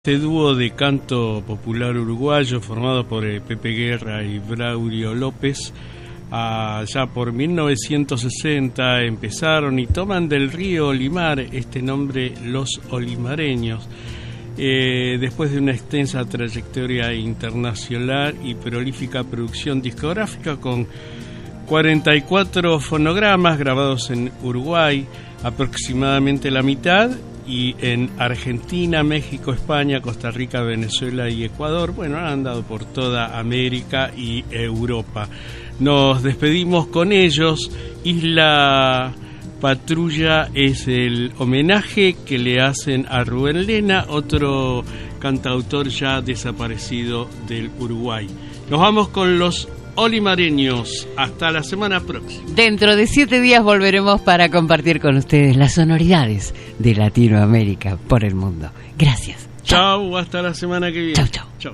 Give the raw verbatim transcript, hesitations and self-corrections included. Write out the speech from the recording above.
Este dúo de canto popular uruguayo formado por eh, Pepe Guerra y Braulio López, allá por mil novecientos sesenta empezaron y toman del río Olimar este nombre Los Olimareños, eh, después de una extensa trayectoria internacional y prolífica producción discográfica con cuarenta y cuatro fonogramas grabados en Uruguay, aproximadamente la mitad, y en Argentina, México, España, Costa Rica, Venezuela y Ecuador. Bueno, han andado por toda América y Europa. Nos despedimos con ellos. Isla Patrulla es el homenaje que le hacen a Rubén Lena, otro cantautor ya desaparecido del Uruguay. Nos vamos con los Olimareños. Hasta la semana próxima. Dentro de siete días volveremos para compartir con ustedes las sonoridades de Latinoamérica por el mundo. Gracias. Chau, hasta la semana que viene. Chau, chau. Chau.